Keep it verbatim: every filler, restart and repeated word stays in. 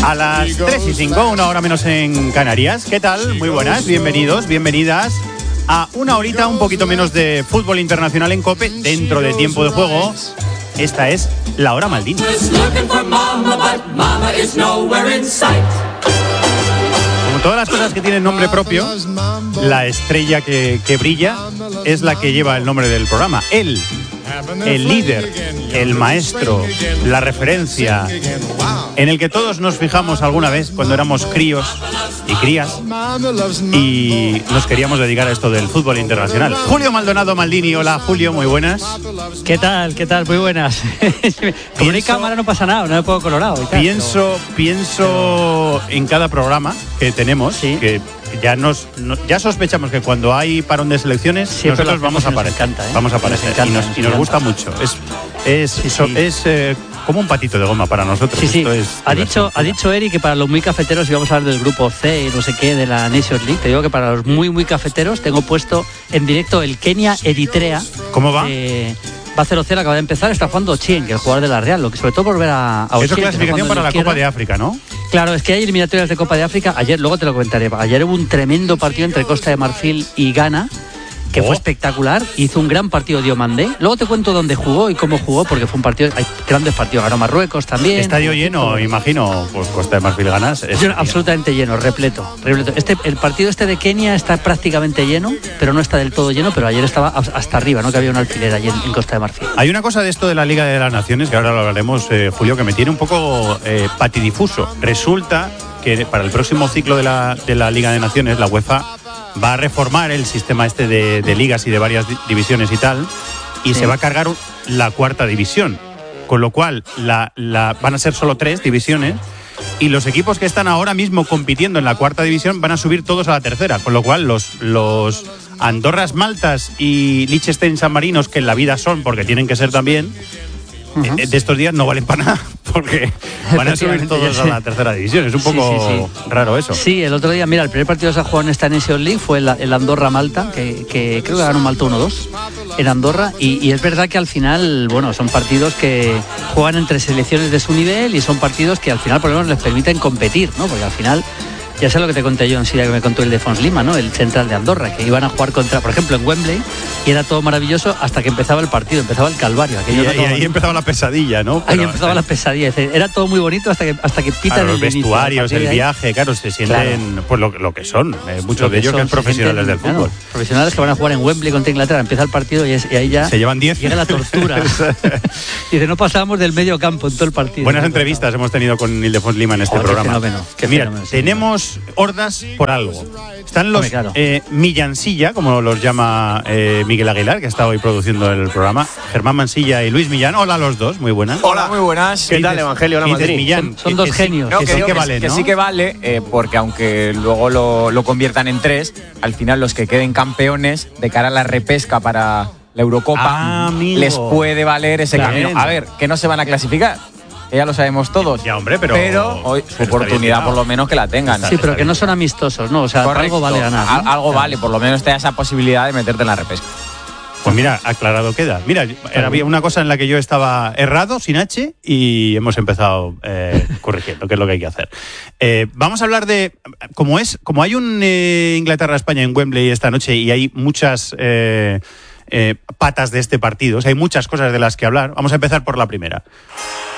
A las tres y cinco, una hora menos en Canarias. ¿Qué tal? Muy buenas, bienvenidos, bienvenidas a una horita un poquito menos de fútbol internacional en COPE dentro de tiempo de juego. Esta es la hora Maldini. Como todas las cosas que tienen nombre propio, la estrella que, que brilla es la que lleva el nombre del programa. Él, el líder, el maestro, la referencia, en el que todos nos fijamos alguna vez cuando éramos críos y crías y nos queríamos dedicar a esto del fútbol internacional. Julio Maldonado Maldini. Hola Julio, muy buenas. ¿Qué tal? ¿Qué tal? Muy buenas. Como no hay cámara no pasa nada, no me pongo colorado y tal, Pienso, pero... pienso en cada programa que tenemos, ¿sí? que ya nos no, ya sospechamos que cuando hay parón de selecciones siempre nosotros vamos a aparecer, encanta, ¿eh? vamos a aparecer nos encanta, y nos, nos, y nos gusta mucho. Es es sí, sí. es eh, como un patito de goma para nosotros. Sí, sí. Esto es ha dicho ha dicho Eric que para los muy cafeteros íbamos a hablar del grupo C y no sé qué de la Nations League. Te digo que para los muy muy cafeteros tengo puesto en directo el Kenia Eritrea. ¿Cómo va? Eh, Va cero cero, acaba de empezar, está jugando Ochieng, el jugador de la Real, lo que sobre todo volver a, a Ochieng. Eso es clasificación para la Copa de África, ¿no? Claro, es que hay eliminatorias de Copa de África. Ayer, luego te lo comentaré, ayer hubo un tremendo partido entre Costa de Marfil y Ghana, que oh. fue espectacular, hizo un gran partido Diomandé. Luego te cuento dónde jugó y cómo jugó, porque fue un partido, hay grandes partidos, ganó Marruecos también. Estadio lleno, imagino, pues Costa de Marfil ganas. Lleno, absolutamente lleno, repleto, repleto. Este, el partido este de Kenia está prácticamente lleno, pero no está del todo lleno, pero ayer estaba hasta arriba, ¿no? Que había un alfiler allí en, en Costa de Marfil. Hay una cosa de esto de la Liga de las Naciones, que ahora lo hablaremos, eh, Julio, que me tiene un poco eh, patidifuso. Resulta que para el próximo ciclo de la, de la Liga de Naciones, la UEFA va a reformar el sistema este de, de ligas y de varias divisiones y tal, y sí. se va a cargar la cuarta división, con lo cual la, la, van a ser solo tres divisiones y los equipos que están ahora mismo compitiendo en la cuarta división van a subir todos a la tercera, con lo cual los, los Andorras Maltas y Liechtenstein San Marinos, que en la vida son, porque tienen que ser también, uh-huh. de estos días no valen para nada, porque van a subir todos a la tercera división. Es un poco sí, sí, sí. raro eso. Sí, el otro día, mira, el primer partido que se ha jugado en esta Nations League fue el, el Andorra-Malta, que, que creo que ganó Malta uno dos en Andorra, y, y es verdad que al final, bueno, son partidos que juegan entre selecciones de su nivel y son partidos que al final por lo menos les permiten competir, ¿no? Porque al final... Ya sé lo que te conté yo en Siria, que me contó el de Fons Lima, ¿no? El central de Andorra, que iban a jugar contra, por ejemplo, en Wembley, y era todo maravilloso hasta que empezaba el partido, empezaba el calvario. Y, y ahí empezaba la pesadilla, ¿no? Ahí Pero, empezaba la pesadilla. Era todo muy bonito hasta que hasta que pitan claro, el los vestuarios, el viaje, claro, se sienten claro. pues lo, lo que son, eh, muchos lo de ellos que son profesionales sienten, del fútbol. Claro, profesionales que van a jugar en Wembley contra Inglaterra, empieza el partido y, es, y ahí ya se llevan diez. Llega la tortura. Y dice, no pasábamos del medio campo en todo el partido. Buenas entrevistas hemos tenido con Ildefons Lima en este oh, programa. Qué fenómeno, qué Mira, fenómeno, sí, tenemos hordas por algo. Están los Hombre, claro. eh, Millansilla, como los llama eh, Miguel Aguilar, que está hoy produciendo el programa. Germán Mansilla y Luis Millán. Hola a los dos, muy buenas. Hola, muy buenas. ¿Qué, ¿Qué tal, Evangelio? Hola, Madrid. Millán, son, son dos que, genios. No, que, que, sí que, que vale, que ¿no? sí que vale, eh, porque aunque luego lo, lo conviertan en tres, al final los que queden campeones de cara a la repesca para la Eurocopa ah, les puede valer ese claro. camino. A ver, que no se van a clasificar. Que ya lo sabemos todos. Ya, hombre, pero. Pero hoy su pero oportunidad, por lo menos, que la tengan. Sí, pero que no son amistosos, ¿no? O sea, Correcto. algo vale ganar. ¿no? Algo claro. vale, por lo menos te da esa posibilidad de meterte en la repesca. Pues mira, aclarado queda. Mira, claro. había una cosa en la que yo estaba errado, sin H, y hemos empezado eh, corrigiendo, que es lo que hay que hacer. Eh, vamos a hablar de. Como es, como hay un eh, Inglaterra-España en Wembley esta noche y hay muchas. Eh, Eh, patas de este partido, o sea, hay muchas cosas de las que hablar. Vamos a empezar por la primera.